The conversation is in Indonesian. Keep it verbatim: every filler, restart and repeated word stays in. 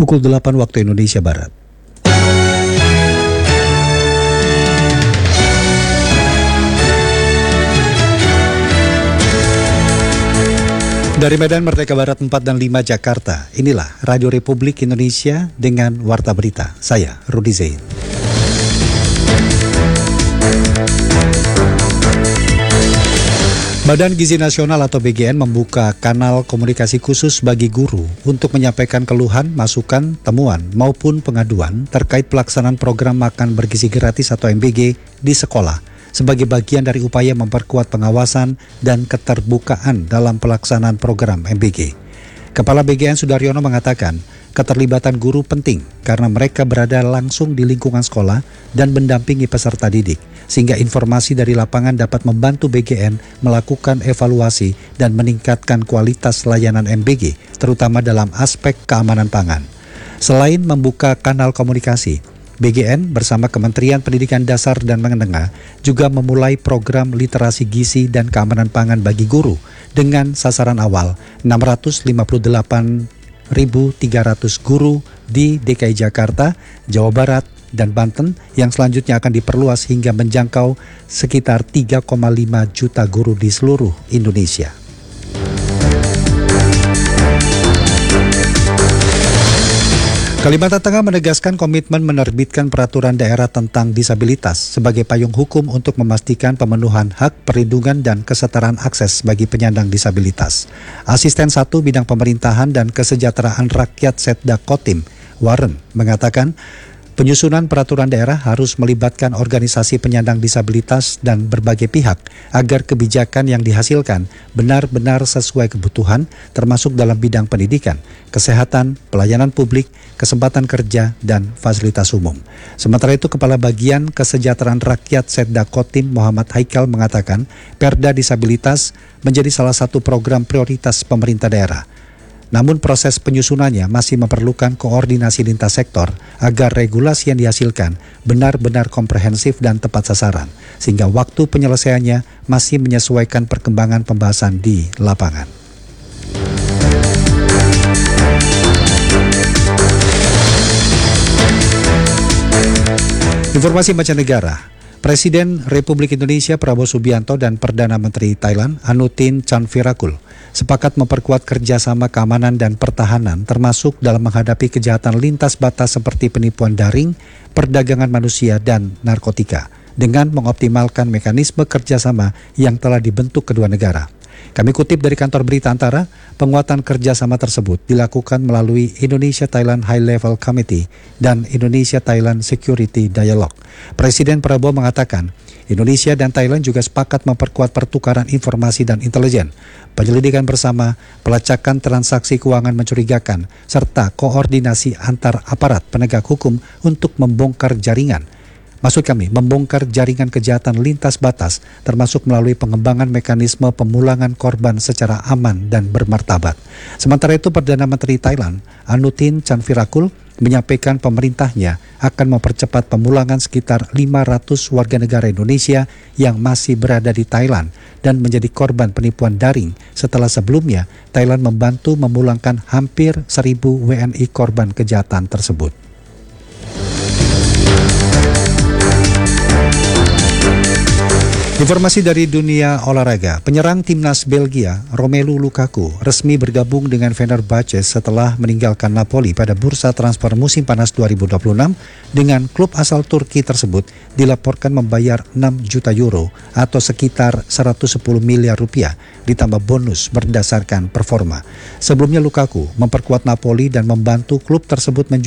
pukul delapan waktu Indonesia Barat. Dari Medan Merdeka Barat empat dan lima Jakarta, inilah Radio Republik Indonesia dengan Warta Berita. Saya Rudi Zain. Badan Gizi Nasional atau B G N membuka kanal komunikasi khusus bagi guru untuk menyampaikan keluhan, masukan, temuan maupun pengaduan terkait pelaksanaan program makan bergizi gratis atau M B G di sekolah sebagai bagian dari upaya memperkuat pengawasan dan keterbukaan dalam pelaksanaan program M B G. Kepala B G N Sudaryono mengatakan, keterlibatan guru penting karena mereka berada langsung di lingkungan sekolah dan mendampingi peserta didik, sehingga informasi dari lapangan dapat membantu B G N melakukan evaluasi dan meningkatkan kualitas layanan M B G, terutama dalam aspek keamanan pangan. Selain membuka kanal komunikasi, B G N bersama Kementerian Pendidikan Dasar dan Menengah juga memulai program literasi gizi dan keamanan pangan bagi guru dengan sasaran awal enam ratus lima puluh delapan ribu tiga ratus guru di D K I Jakarta, Jawa Barat, dan Banten yang selanjutnya akan diperluas hingga menjangkau sekitar tiga koma lima juta guru di seluruh Indonesia. Kalimantan Tengah menegaskan komitmen menerbitkan peraturan daerah tentang disabilitas sebagai payung hukum untuk memastikan pemenuhan hak, perlindungan, dan kesetaraan akses bagi penyandang disabilitas. Asisten satu Bidang Pemerintahan dan Kesejahteraan Rakyat Setda Kotim, Warren, mengatakan penyusunan peraturan daerah harus melibatkan organisasi penyandang disabilitas dan berbagai pihak agar kebijakan yang dihasilkan benar-benar sesuai kebutuhan, termasuk dalam bidang pendidikan, kesehatan, pelayanan publik, kesempatan kerja, dan fasilitas umum. Sementara itu, Kepala Bagian Kesejahteraan Rakyat Setda Kotim Muhammad Haikal mengatakan Perda Disabilitas menjadi salah satu program prioritas pemerintah daerah. Namun proses penyusunannya masih memerlukan koordinasi lintas sektor agar regulasi yang dihasilkan benar-benar komprehensif dan tepat sasaran, sehingga waktu penyelesaiannya masih menyesuaikan perkembangan pembahasan di lapangan. Informasi mancanegara. Presiden Republik Indonesia Prabowo Subianto dan Perdana Menteri Thailand Anutin Chanvirakul sepakat memperkuat kerjasama keamanan dan pertahanan termasuk dalam menghadapi kejahatan lintas batas seperti penipuan daring, perdagangan manusia, dan narkotika dengan mengoptimalkan mekanisme kerjasama yang telah dibentuk kedua negara. Kami kutip dari kantor berita Antara, penguatan kerjasama tersebut dilakukan melalui Indonesia-Thailand High Level Committee dan Indonesia-Thailand Security Dialogue. Presiden Prabowo mengatakan, Indonesia dan Thailand juga sepakat memperkuat pertukaran informasi dan intelijen, penyelidikan bersama, pelacakan transaksi keuangan mencurigakan, serta koordinasi antar aparat penegak hukum untuk membongkar jaringan. Maksud kami, membongkar jaringan kejahatan lintas batas, termasuk melalui pengembangan mekanisme pemulangan korban secara aman dan bermartabat. Sementara itu, Perdana Menteri Thailand, Anutin Chanvirakul, menyampaikan pemerintahnya akan mempercepat pemulangan sekitar lima ratus warga negara Indonesia yang masih berada di Thailand dan menjadi korban penipuan daring setelah sebelumnya Thailand membantu memulangkan hampir seribu W N I korban kejahatan tersebut. Informasi dari dunia olahraga, penyerang timnas Belgia, Romelu Lukaku, resmi bergabung dengan Fenerbahce setelah meninggalkan Napoli pada bursa transfer musim panas dua ribu dua puluh enam. Dengan klub asal Turki tersebut dilaporkan membayar enam juta euro atau sekitar seratus sepuluh miliar rupiah ditambah bonus berdasarkan performa. Sebelumnya Lukaku memperkuat Napoli dan membantu klub tersebut menjuarai